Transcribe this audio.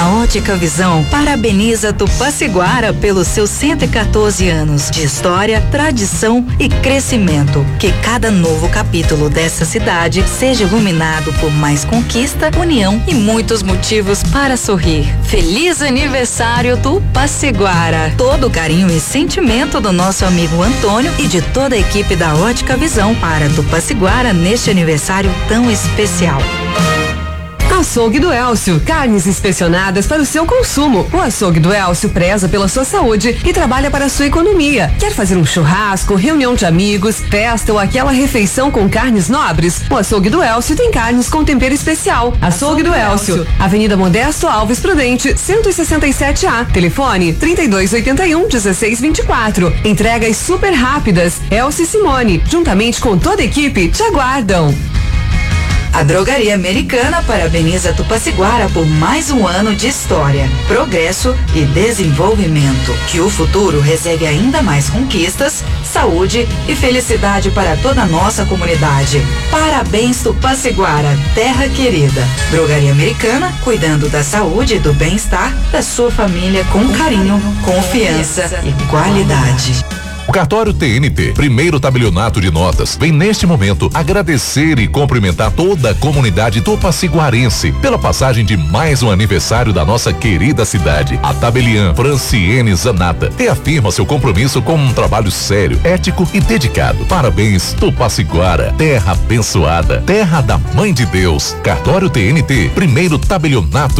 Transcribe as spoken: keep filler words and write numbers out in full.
A Ótica Visão parabeniza Tupaciguara pelos seus cento e quatorze anos de história, tradição e crescimento. Que cada novo capítulo dessa cidade seja iluminado por mais conquista, união e muitos motivos para sorrir. Feliz aniversário Tupaciguara! Todo o carinho e sentimento do nosso amigo Antônio e de toda a equipe da Ótica Visão para Tupaciguara neste aniversário tão especial. Açougue do Elcio, carnes inspecionadas para o seu consumo. O Açougue do Elcio preza pela sua saúde e trabalha para a sua economia. Quer fazer um churrasco, reunião de amigos, festa ou aquela refeição com carnes nobres? O Açougue do Elcio tem carnes com tempero especial. Açougue do Elcio, Avenida Modesto Alves Prudente, cento e sessenta e sete A. Telefone trinta e dois oitenta e um, dezesseis vinte e quatro. Entregas super rápidas. Elcio e Simone, juntamente com toda a equipe, te aguardam. A Drogaria Americana parabeniza Tupaciguara por mais um ano de história, progresso e desenvolvimento. Que o futuro reserve ainda mais conquistas, saúde e felicidade para toda a nossa comunidade. Parabéns, Tupaciguara, terra querida. Drogaria Americana, cuidando da saúde e do bem-estar da sua família com carinho, confiança e qualidade. O Cartório T N T, primeiro tabelionato de notas, vem neste momento agradecer e cumprimentar toda a comunidade tupaciguarense pela passagem de mais um aniversário da nossa querida cidade. A tabeliã Franciene Zanata reafirma seu compromisso com um trabalho sério, ético e dedicado. Parabéns, Tupaciguara, terra abençoada, terra da Mãe de Deus. Cartório T N T, primeiro tabelionato